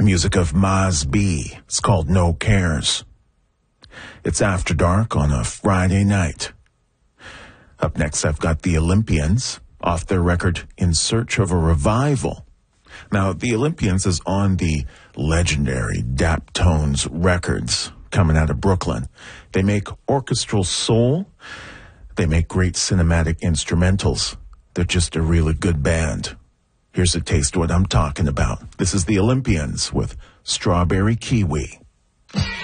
music of Maz B. It's called No Cares. It's After Dark on a Friday night. Up next, I've got the Olympians off their record In Search of a Revival. Now, the Olympians is on the legendary Daptones Records coming out of Brooklyn. They make orchestral soul. They make great cinematic instrumentals. They're just a really good band. Here's a taste of what I'm talking about. This is the Olympians with Strawberry Kiwi.